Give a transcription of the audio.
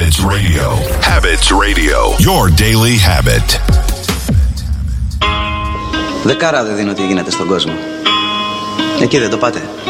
Habits Radio. Habits Radio. Your daily habit. Δεκάρα δεν δίνω τι γίνεται στον κόσμο. Εκεί δεν το πάτε.